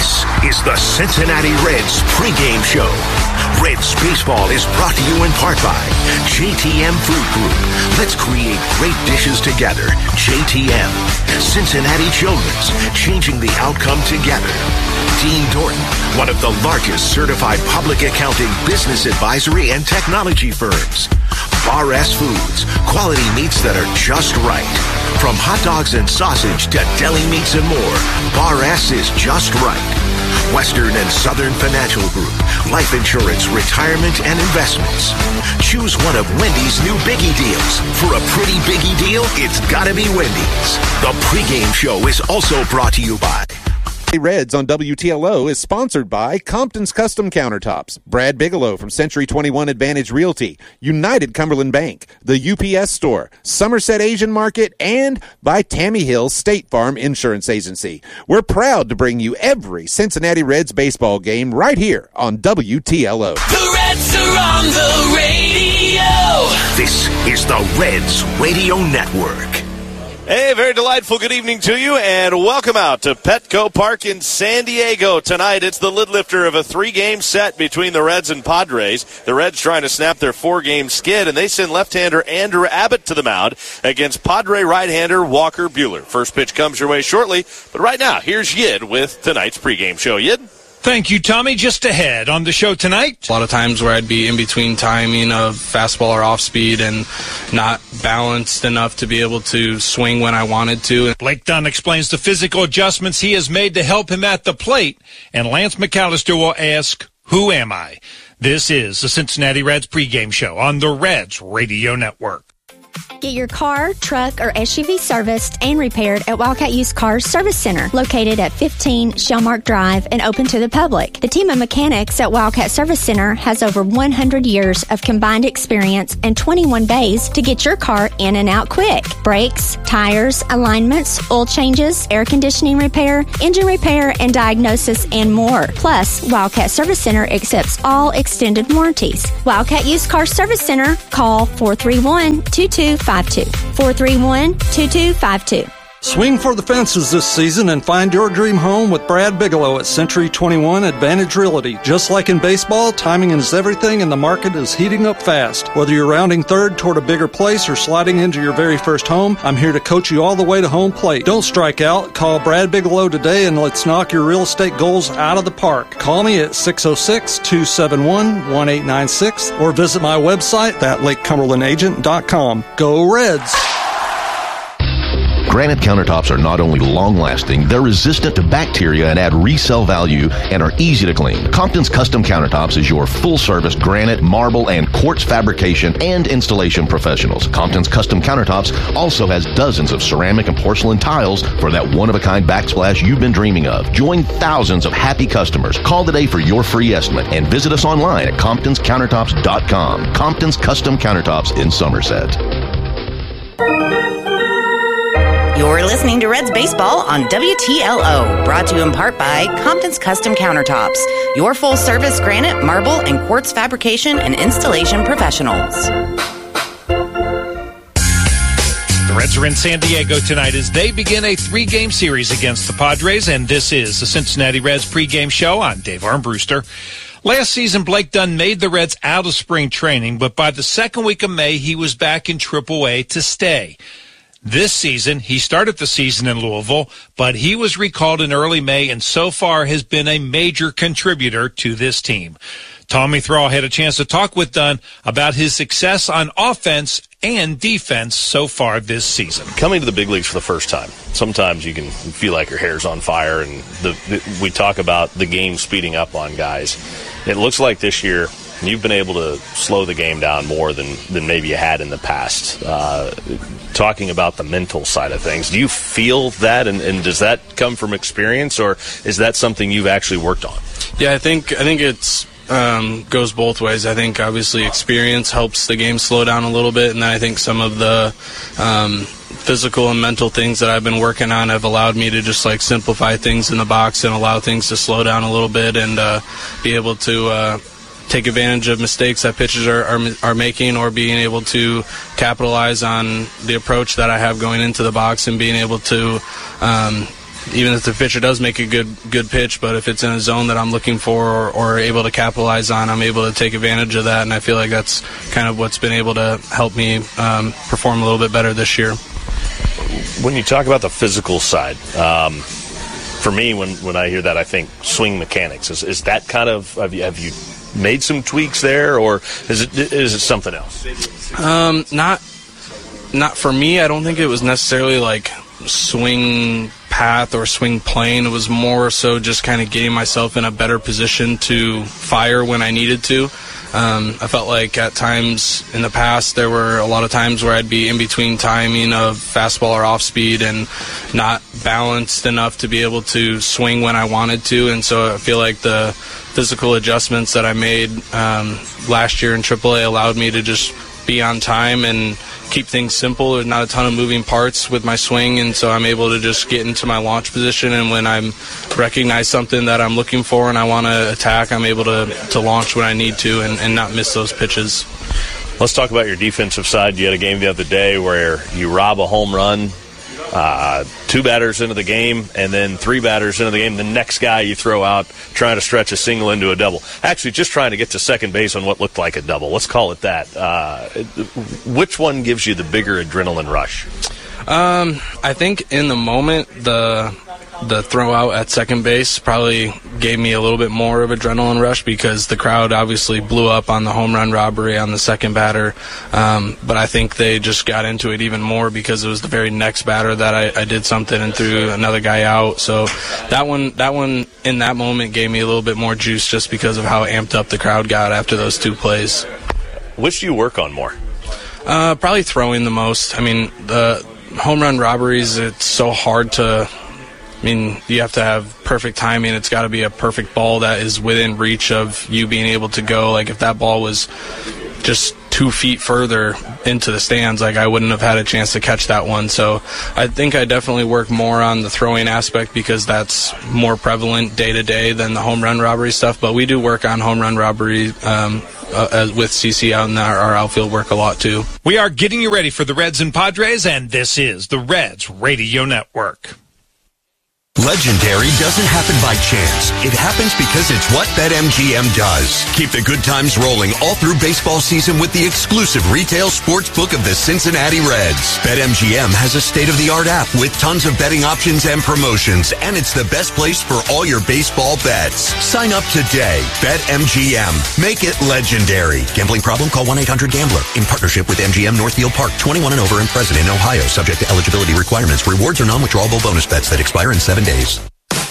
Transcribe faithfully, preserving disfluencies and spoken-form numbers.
This is the Cincinnati Reds pregame show. Reds baseball is brought to you in part by J T M Food Group. Let's create great dishes together. J T M. Cincinnati Children's, changing the outcome together. Dean Dorton, one of the largest certified public accounting, business advisory, and technology firms. Bar S Foods, quality meats that are just right. From hot dogs and sausage to deli meats and more, Bar S is just right. Western and Southern Financial Group, life insurance, retirement, and investments. Choose one of Wendy's new Biggie deals. For a pretty Biggie deal, it's gotta be Wendy's. The pregame show is also brought to you by Reds on W T L O is sponsored by Compton's Custom Countertops, Brad Bigelow from Century twenty-one Advantage Realty, United Cumberland Bank, the U P S Store, Somerset Asian Market, and by Tammy Hill State Farm Insurance Agency. We're proud to bring you every Cincinnati Reds baseball game right here on W T L O. The Reds are on the radio. This is the Reds Radio Network. Hey, very delightful good evening to you, and welcome out to Petco Park in San Diego. Tonight, it's the lid lifter of a three-game set between the Reds and Padres. The Reds trying to snap their four-game skid, and they send left-hander Andrew Abbott to the mound against Padre right-hander Walker Buehler. First pitch comes your way shortly, but right now, here's Yid with tonight's pregame show. Yid? Thank you, Tommy. Just ahead on the show tonight. A lot of times where I'd be in between timing of fastball or off speed and not balanced enough to be able to swing when I wanted to. Blake Dunn explains the physical adjustments he has made to help him at the plate. And Lance McAllister will ask, who am I? This is the Cincinnati Reds pregame show on the Reds Radio Network. Get your car, truck, or S U V serviced and repaired at Wildcat Used Cars Service Center, located at fifteen Shellmark Drive and open to the public. The team of mechanics at Wildcat Service Center has over one hundred years of combined experience and twenty-one bays to get your car in and out quick. Brakes, tires, alignments, oil changes, air conditioning repair, engine repair, and diagnosis, and more. Plus, Wildcat Service Center accepts all extended warranties. Wildcat Used Cars Service Center, call four three one, two two five two. four three one, two two five two. Swing for the fences this season and find your dream home with Brad Bigelow at Century twenty-one Advantage Realty. Just like in baseball, timing is everything and the market is heating up fast. Whether you're rounding third toward a bigger place or sliding into your very first home, I'm here to coach you all the way to home plate. Don't strike out. Call Brad Bigelow today and let's knock your real estate goals out of the park. Call me at six oh six, two seven one, one eight nine six or visit my website at lake cumberland agent dot com. Go Reds! Granite countertops are not only long-lasting, they're resistant to bacteria and add resale value and are easy to clean. Compton's Custom Countertops is your full-service granite, marble, and quartz fabrication and installation professionals. Compton's Custom Countertops also has dozens of ceramic and porcelain tiles for that one-of-a-kind backsplash you've been dreaming of. Join thousands of happy customers. Call today for your free estimate and visit us online at comptons countertops dot com. Compton's Custom Countertops in Somerset. You're listening to Reds Baseball on W T L O, brought to you in part by Compton's Custom Countertops, your full-service granite, marble, and quartz fabrication and installation professionals. The Reds are in San Diego tonight as they begin a three-game series against the Padres, and this is the Cincinnati Reds pregame show. I'm Dave Armbruster. Last season, Blake Dunn made the Reds out of spring training, but by the second week of May, he was back in triple A to stay. This season, he started the season in Louisville, but he was recalled in early May and so far has been a major contributor to this team. Tommy Thrall had a chance to talk with Dunn about his success on offense and defense so far this season. Coming to the big leagues for the first time, sometimes you can feel like your hair's on fire, and the, the, we talk about the game speeding up on guys. It looks like this year you've been able to slow the game down more than, than maybe you had in the past. Uh, talking about the mental side of things, do you feel that, and, and does that come from experience, or is that something you've actually worked on? Yeah, I think I think it's um, goes both ways. I think obviously experience helps the game slow down a little bit, and then I think some of the um, physical and mental things that I've been working on have allowed me to just like simplify things in the box and allow things to slow down a little bit and uh, be able to uh, take advantage of mistakes that pitchers are, are are making, or being able to capitalize on the approach that I have going into the box and being able to um, even if the pitcher does make a good good pitch, but if it's in a zone that I'm looking for or, or able to capitalize on, I'm able to take advantage of that, and I feel like that's kind of what's been able to help me um, perform a little bit better this year. When you talk about the physical side, um, for me, when, when I hear that, I think swing mechanics. Is, is that kind of, have you, have you made some tweaks there, or is it is it something else? Um, not, not for me. I don't think it was necessarily like swing path or swing plane. It was more so just kind of getting myself in a better position to fire when I needed to. Um, I felt like at times in the past there were a lot of times where I'd be in between timing of fastball or off speed and not balanced enough to be able to swing when I wanted to, and so I feel like the physical adjustments that I made um, last year in triple A allowed me to just be on time and keep things simple. There's not a ton of moving parts with my swing, and so I'm able to just get into my launch position, and when I recognize something that I'm looking for and I want to attack, I'm able to, to launch when I need to and, and not miss those pitches. Let's talk about your defensive side. You had a game the other day where you rob a home run, uh, two batters into the game, and then three batters into the game. The next guy you throw out trying to stretch a single into a double. Actually, just trying to get to second base on what looked like a double. Let's call it that. Uh, which one gives you the bigger adrenaline rush? Um, I think in the moment, the the throw out at second base probably gave me a little bit more of adrenaline rush because the crowd obviously blew up on the home run robbery on the second batter. Um, but I think they just got into it even more because it was the very next batter that I, I did something and threw another guy out. So that one, that one in that moment gave me a little bit more juice just because of how amped up the crowd got after those two plays. Which do you work on more? Uh, probably throwing the most. I mean, the home run robberies, it's so hard to, I mean, you have to have perfect timing. It's got to be a perfect ball that is within reach of you being able to go. Like, if that ball was just two feet further into the stands, like, I wouldn't have had a chance to catch that one. So I think I definitely work more on the throwing aspect because that's more prevalent day to day than the home run robbery stuff. But we do work on home run robbery um, uh, with C C out in our, our outfield work a lot, too. We are getting you ready for the Reds and Padres, and this is the Reds Radio Network. Legendary doesn't happen by chance. It happens because it's what BetMGM does. Keep the good times rolling all through baseball season with the exclusive retail sports book of the Cincinnati Reds. BetMGM has a state-of-the-art app with tons of betting options and promotions, and it's the best place for all your baseball bets. Sign up today. BetMGM. Make it legendary. Gambling problem? Call one eight hundred gambler. In partnership with M G M Northfield Park. twenty-one and over and present in Ohio. Subject to eligibility requirements. Rewards are non-withdrawable bonus bets that expire in seven days.